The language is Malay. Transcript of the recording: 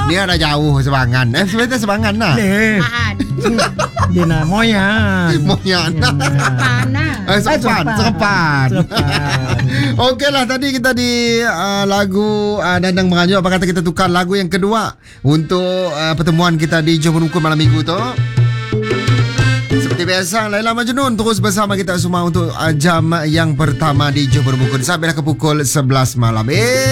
Dia dah jauh sebangan. Sebenarnya sebangan lah. Maan. Dia nak moyan. Moyan. Pana. Sepan. Okeylah, tadi kita di lagu Dandang Merajuk. Apa kata kita tukar lagu yang kedua untuk pertemuan kita di Jom Menungkul malam minggu tu. Seperti biasa, Laila Majnun terus bersama kita semua untuk jam yang pertama di Jom Menungkul sampai ke pukul 11 malam.